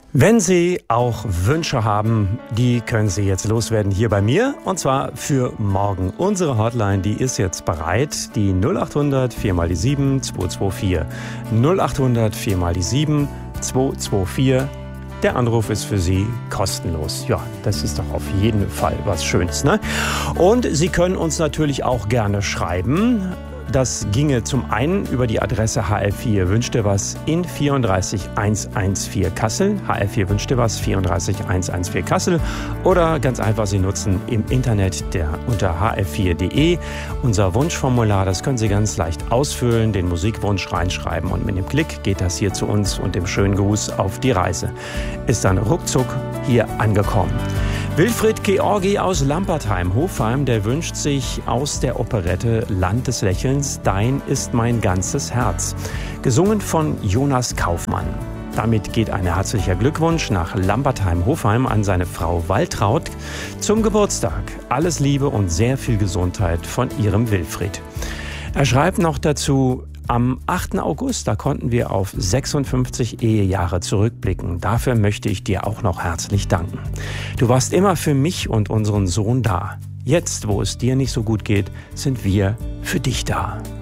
Wenn Sie auch Wünsche haben, die können Sie jetzt loswerden hier bei mir, und zwar für morgen. Unsere Hotline, die ist jetzt bereit, die 0800 4 mal die 7 224. 0800 4 mal die 7 224. Der Anruf ist für Sie kostenlos. Ja, das ist doch auf jeden Fall was Schönes, ne? Und Sie können uns natürlich auch gerne schreiben. Das ginge zum einen über die Adresse hl4 wünscht dir was in 34114 Kassel. hl4 wünscht dir was 34114 Kassel. Oder ganz einfach, Sie nutzen im Internet unter hl4.de unser Wunschformular. Das können Sie ganz leicht ausfüllen, den Musikwunsch reinschreiben und mit dem Klick geht das hier zu uns und dem schönen Gruß auf die Reise. Ist dann ruckzuck hier angekommen. Wilfried Georgi aus Lampertheim-Hofheim, der wünscht sich aus der Operette Land des Lächelns Dein ist mein ganzes Herz, gesungen von Jonas Kaufmann. Damit geht ein herzlicher Glückwunsch nach Lampertheim-Hofheim an seine Frau Waltraud zum Geburtstag. Alles Liebe und sehr viel Gesundheit von ihrem Wilfried. Er schreibt noch dazu: Am 8. August, da konnten wir auf 56 Ehejahre zurückblicken. Dafür möchte ich dir auch noch herzlich danken. Du warst immer für mich und unseren Sohn da. Jetzt, wo es dir nicht so gut geht, sind wir für dich da.